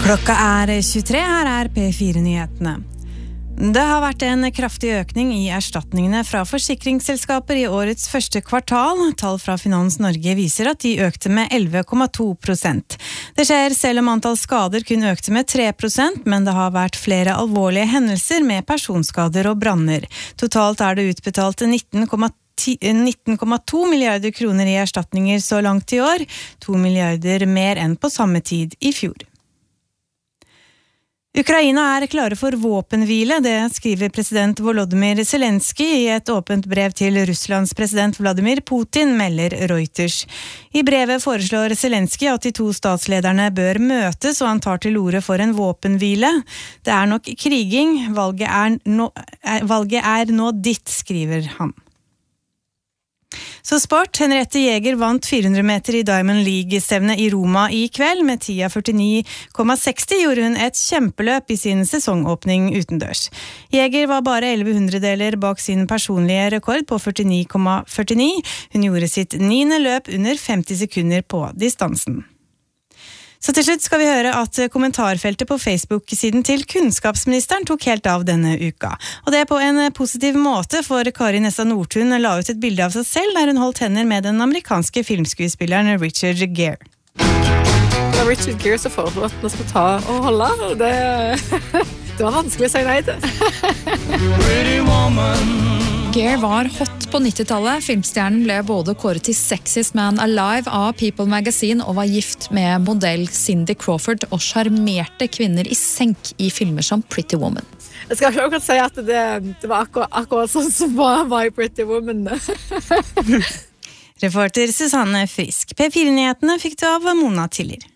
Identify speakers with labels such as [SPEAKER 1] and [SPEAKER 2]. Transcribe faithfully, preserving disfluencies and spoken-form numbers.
[SPEAKER 1] Klokka er tjuetre, her er P fire-nyhetene. Det har vært en kraftig økning i erstatningene fra forsikringsselskaper i årets første kvartal. Tall fra Finans Norge viser at de økte med elleve komma to prosent. Det skjer selv om antall skader kun økte med tre prosent, men det har vært flere alvorlige hendelser med personskader og branner. Totalt er det utbetalt nitten komma to milliarder kroner i erstatninger så langt i år, to milliarder mer enn på samme tid i fjor. Ukraina er klare for våpenhvile, det skriver president Volodymyr Zelensky i et åpent brev til Russlands president Vladimir Putin, melder Reuters. I brevet foreslår Zelensky at de to statslederne bør møtes, og han tar til orde for en våpenhvile. Det er nok kriging, valget er nå, valget er nå ditt, skriver han. Så sport, Henriette Jäger vant fire hundre meter i Diamond League-stevne i Roma i kveld. Med tida førtini komma seksti gjorde hun et kjempeløp i sin sesongåpning utendørs. Jäger var bare elleve hundredeler bak sin personlige rekord på førtini komma førtini. Hun gjorde sitt niende løp under femti sekunder på distansen. Så til slutt skal vi høre at kommentarfeltet på Facebook-siden til kunnskapsministeren tok helt av denne uka. Og det er på en positiv måte, for Kari Nessa Nordtun la ut et bilde av seg selv der hun holdt hender med den amerikanske filmskuespilleren Richard Gere.
[SPEAKER 2] Det var Richard Gere som foreslo at man skulle ta og holde, og det, det var vanskelig å si nei til.
[SPEAKER 3] Pretty woman.
[SPEAKER 4] Gere var hot på nittitallet. Filmstjernen ble både kåret til Sexiest Man Alive av People Magazine og var gift med modell Cindy Crawford og sjarmerte kvinner i senk i filmer som Pretty Woman.
[SPEAKER 2] Jeg skal ikke akkurat si at det, det var akkurat, akkurat sånn som var My Pretty Woman.
[SPEAKER 1] Reporter Susanne Frisk. P fire-nyhetene fikk du av Mona Tiller.